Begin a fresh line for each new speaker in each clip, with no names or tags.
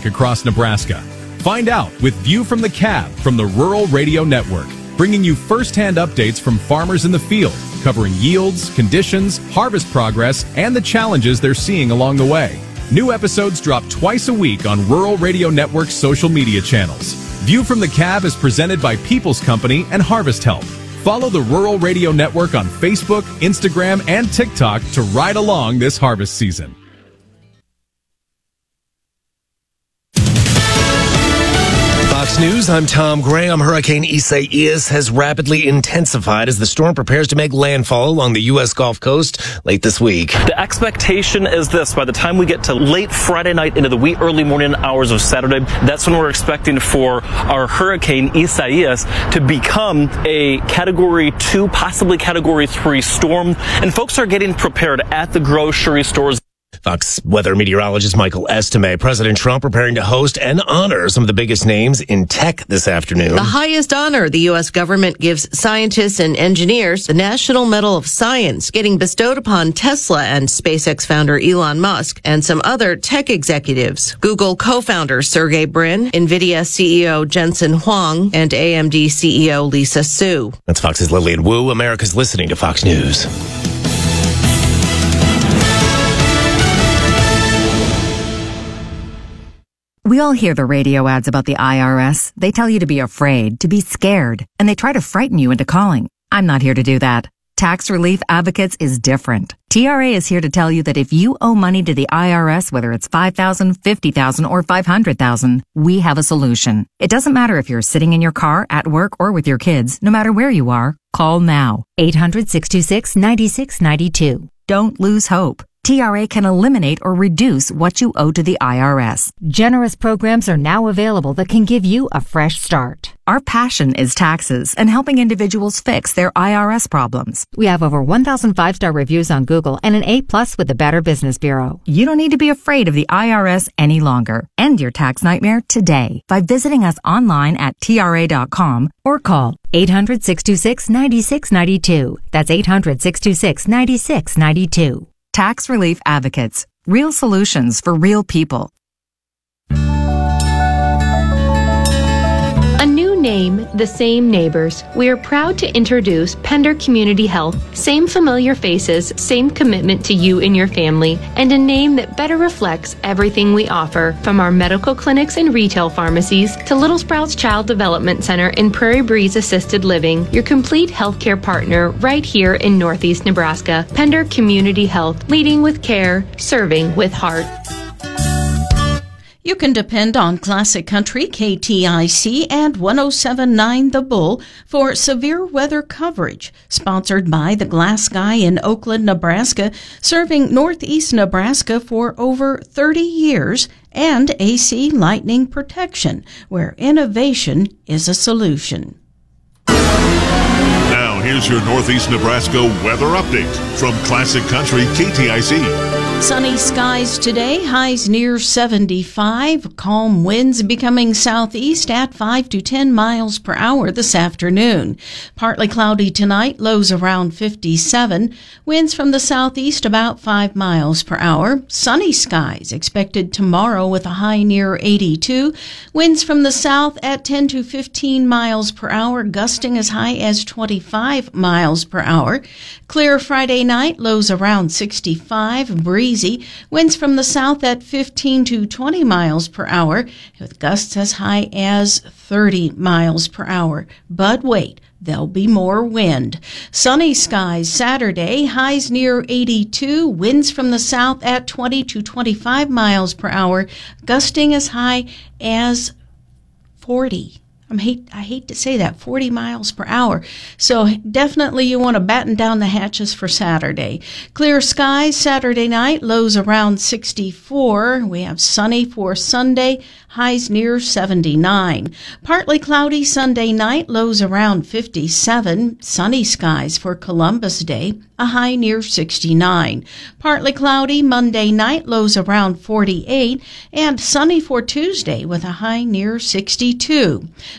traffic across Nebraska. Find out with View from the Cab from the Rural Radio Network, bringing you first-hand updates from farmers in the field, covering yields, conditions, harvest progress, and the challenges they're seeing along the way. New episodes drop twice a week on Rural Radio Network's social media channels. View from the Cab is presented by People's Company and Harvest Help. Follow the Rural Radio Network on Facebook, Instagram, and TikTok to ride along this harvest season.
Fox News, I'm Tom Graham. Hurricane Isaias has rapidly intensified as the storm prepares to make landfall along the U.S. Gulf Coast late this week.
The expectation is this: by the time we get to late Friday night into the wee early morning hours of Saturday, that's when we're expecting for our Hurricane Isaias to become a Category 2, possibly Category 3 storm. And folks are getting prepared at the grocery stores.
Fox weather meteorologist Michael Estime. President Trump preparing to host and honor some of the biggest names in tech this afternoon.
The highest honor the U.S. government gives scientists and engineers, the National Medal of Science, getting bestowed upon Tesla and SpaceX founder Elon Musk and some other tech executives. Google co-founder Sergey Brin, NVIDIA CEO Jensen Huang, and AMD CEO Lisa Su.
That's Fox's Lillian Wu. America's listening to Fox News.
We all hear the radio ads about the IRS. They tell you to be afraid, to be scared, and they try to frighten you into calling. I'm not here to do that. Tax Relief Advocates is different. TRA is here to tell you that if you owe money to the IRS, whether it's $5,000, $50,000, or $500,000, we have a solution. It doesn't matter if you're sitting in your car, at work, or with your kids. No matter where you are, call now. 800-626-9692. Don't lose hope. TRA can eliminate or reduce what you owe to the IRS.
Generous programs are now available that can give you a fresh start.
Our passion is taxes and helping individuals fix their IRS problems.
We have over 1,000 5-star reviews on Google and an A+ with the Better Business Bureau.
You don't need to be afraid of the IRS any longer. End your tax nightmare today by visiting us online at TRA.com or call
800-626-9692. That's 800-626-9692.
Tax Relief Advocates. Real solutions for real people.
A new name, the same neighbors. We are proud to introduce Pender Community Health. Same familiar faces, same commitment to you and your family, and a name that better reflects everything we offer, from our medical clinics and retail pharmacies to Little Sprouts Child Development Center and Prairie Breeze Assisted Living, your complete healthcare partner right here in Northeast Nebraska. Pender Community Health, leading with care, serving with heart.
You can depend on Classic Country, KTIC, and 107.9 The Bull for severe weather coverage. Sponsored by the Glass Guy in Oakland, Nebraska, serving Northeast Nebraska for over 30 years, and AC Lightning Protection, where innovation is a solution.
Now, here's your Northeast Nebraska weather update from Classic Country KTIC.
Sunny skies today, highs near 75. Calm winds becoming southeast at 5 to 10 miles per hour this afternoon. Partly cloudy tonight, lows around 57. Winds from the southeast about 5 miles per hour. Sunny skies expected tomorrow with a high near 82. Winds from the south at 10 to 15 miles per hour, gusting as high as 25 miles per hour. Clear Friday night, lows around 65. Breezy. Winds from the south at 15 to 20 miles per hour, with gusts as high as 30 miles per hour. But wait, there'll be more wind. Sunny skies Saturday, highs near 82, winds from the south at 20 to 25 miles per hour, gusting as high as 40. I hate to say that, 40 miles per hour. So definitely you want to batten down the hatches for Saturday. Clear skies Saturday night, lows around 64. We have sunny for Sunday, highs near 79. Partly cloudy Sunday night, lows around 57. Sunny skies for Columbus Day, a high near 69. Partly cloudy Monday night, lows around 48. And sunny for Tuesday with a high near 62.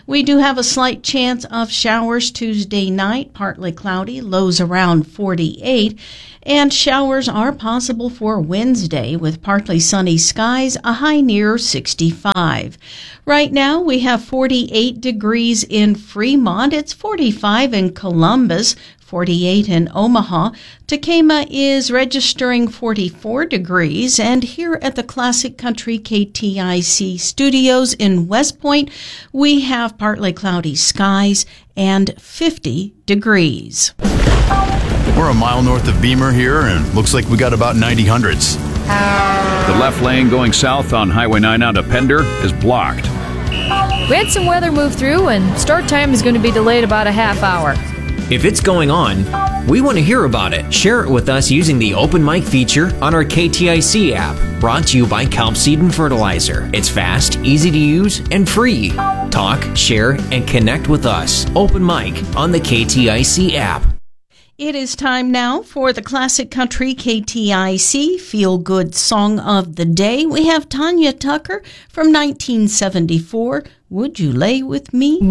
We do have a slight chance of showers Tuesday night, partly cloudy, lows around 48. And showers are possible for Wednesday with partly sunny skies, a high near 65. Right now we have 48 degrees in Fremont. It's 45 in Columbus, 48 in Omaha. Tacoma is registering 44 degrees. And here at the Classic Country KTIC studios in West Point, we have partly cloudy skies and 50 degrees.
We're a mile north of Beamer here, and looks like we got about 90 hundredths.
The left lane going south on Highway 9 out of Pender is blocked.
We had some weather move through, and start time is going to be delayed about a half hour.
If it's going on, we want to hear about it. Share it with us using the Open Mic feature on our KTIC app. Brought to you by Kelp Seed and Fertilizer. It's fast, easy to use, and free. Talk, share, and connect with us. Open Mic on the KTIC app.
It is time now for the Classic Country KTIC Feel Good Song of the Day. We have Tanya Tucker from 1974. Would You Lay With Me?